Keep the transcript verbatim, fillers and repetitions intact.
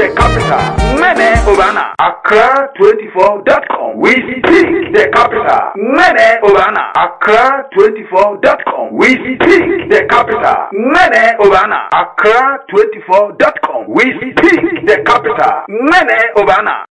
the capital. Mene Obana, Accra twenty-four dot com. We speak the capital. Mene Obana, Accra twenty-four dot com. We speak the capital. Mene Obana, Accra twenty-four dot com. We speak the capital. Mene Obana.